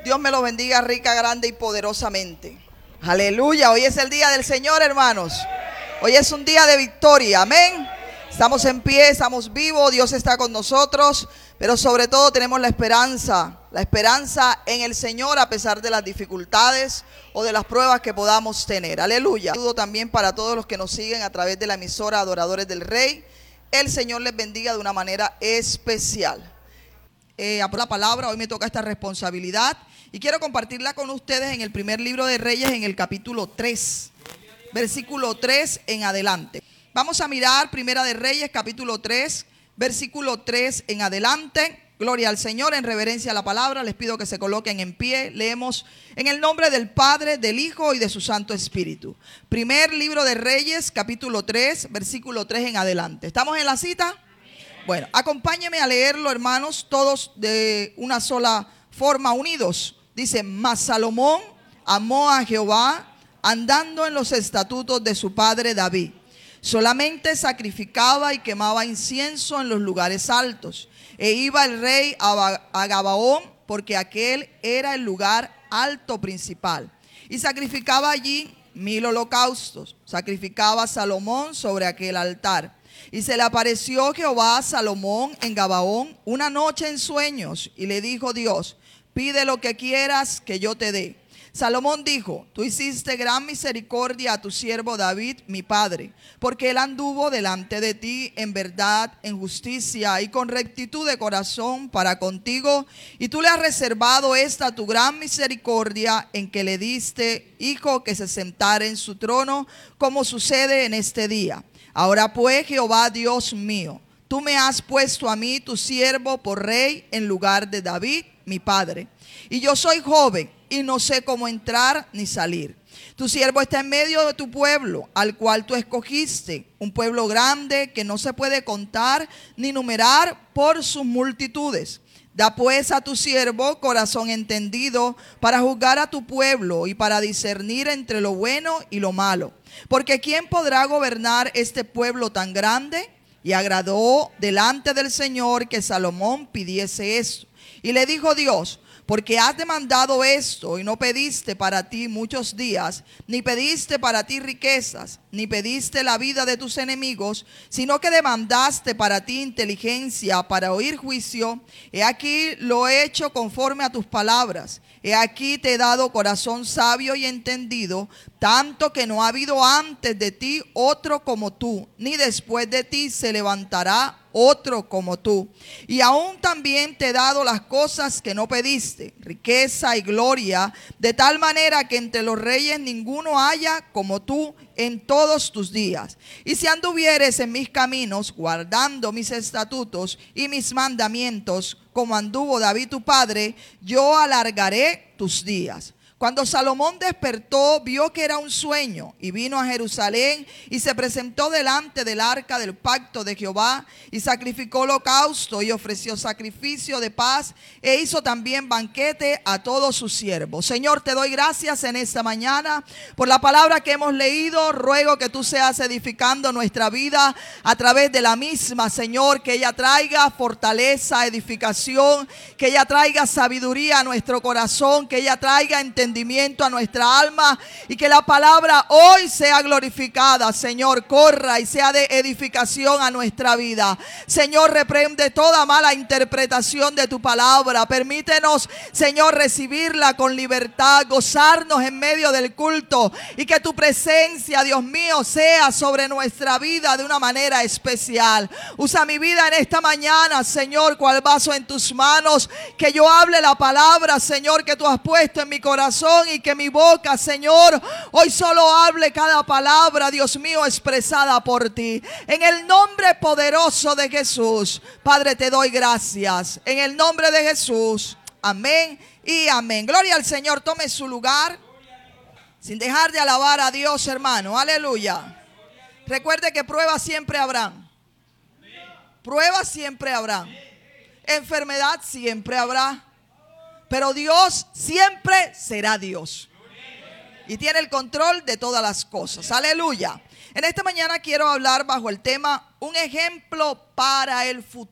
Dios me lo bendiga rica, grande y poderosamente. Aleluya, hoy es el día del Señor, hermanos. Hoy es un día de victoria, amén. Estamos en pie, estamos vivos, Dios está con nosotros, pero sobre todo tenemos la esperanza en el Señor a pesar de las dificultades o de las pruebas que podamos tener. Aleluya. Saludo también para todos los que nos siguen a través de la emisora Adoradores del Rey. El Señor les bendiga de una manera especial. Por la palabra, hoy me toca esta responsabilidad y quiero compartirla con ustedes en el primer libro de Reyes, en el capítulo 3, versículo 3 en adelante. Vamos a mirar Primera de Reyes, capítulo 3, versículo 3 en adelante. Gloria al Señor, en reverencia a la palabra, les pido que se coloquen en pie. Leemos en el nombre del Padre, del Hijo y de su Santo Espíritu. Primer libro de Reyes, capítulo 3, versículo 3 en adelante. ¿Estamos en la cita? Bueno, acompáñenme a leerlo, hermanos, todos de una sola forma, unidos. Dice: mas Salomón amó a Jehová andando en los estatutos de su padre David. Solamente sacrificaba y quemaba incienso en los lugares altos. E iba el rey a Gabaón, porque aquel era el lugar alto principal. Y sacrificaba allí 1000 holocaustos. Sacrificaba Salomón sobre aquel altar. Y se le apareció Jehová a Salomón en Gabaón una noche en sueños. Y le dijo Dios: pide lo que quieras que yo te dé. Salomón dijo: tú hiciste gran misericordia a tu siervo David, mi padre, porque él anduvo delante de ti en verdad, en justicia y con rectitud de corazón para contigo. Y tú le has reservado esta tu gran misericordia, en que le diste hijo que se sentara en su trono, como sucede en este día. Ahora pues, Jehová Dios mío, tú me has puesto a mí, tu siervo, por rey en lugar de David, mi padre. Y yo soy joven y no sé cómo entrar ni salir. Tu siervo está en medio de tu pueblo, al cual tú escogiste, un pueblo grande que no se puede contar ni numerar por sus multitudes. Da pues a tu siervo corazón entendido para juzgar a tu pueblo y para discernir entre lo bueno y lo malo. Porque ¿quién podrá gobernar este pueblo tan grande? Y agradó delante del Señor que Salomón pidiese esto. Y le dijo Dios: porque has demandado esto y no pediste para ti muchos días, ni pediste para ti riquezas, ni pediste la vida de tus enemigos, sino que demandaste para ti inteligencia para oír juicio. He aquí lo he hecho conforme a tus palabras. He aquí te he dado corazón sabio y entendido, tanto que no ha habido antes de ti otro como tú, ni después de ti se levantará otro como tú. Y aún también te he dado las cosas que no pediste, riqueza y gloria, de tal manera que entre los reyes ninguno haya como tú en todos tus días. Y si anduvieres en mis caminos, guardando mis estatutos y mis mandamientos, como anduvo David tu padre, yo alargaré tus días. Cuando Salomón despertó, vio que era un sueño, y vino a Jerusalén y se presentó delante del arca del pacto de Jehová, y sacrificó holocausto y ofreció sacrificio de paz, e hizo también banquete a todos sus siervos. Señor, te doy gracias en esta mañana por la palabra que hemos leído. Ruego que tú seas edificando nuestra vida a través de la misma, Señor, que ella traiga fortaleza, edificación, que ella traiga sabiduría a nuestro corazón, que ella traiga entendimiento a nuestra alma, y que la palabra hoy sea glorificada, Señor, corra y sea de edificación a nuestra vida. Señor, reprende toda mala interpretación de tu palabra. Permítenos, Señor, recibirla con libertad, gozarnos en medio del culto, y que tu presencia, Dios mío, sea sobre nuestra vida de una manera especial. Usa mi vida en esta mañana, Señor, cual vaso en tus manos, que yo hable la palabra, Señor, que tú has puesto en mi corazón, y que mi boca, Señor, hoy solo hable cada palabra, Dios mío, expresada por ti. En el nombre poderoso de Jesús, Padre, te doy gracias. En el nombre de Jesús, amén y amén. Gloria al Señor. Tome su lugar sin dejar de alabar a Dios, hermano. Aleluya. Recuerde que pruebas siempre habrán. Pruebas siempre habrán. Enfermedad siempre habrá. Pero Dios siempre será Dios. Y tiene el control de todas las cosas. Aleluya. En esta mañana quiero hablar bajo el tema: un ejemplo para el futuro.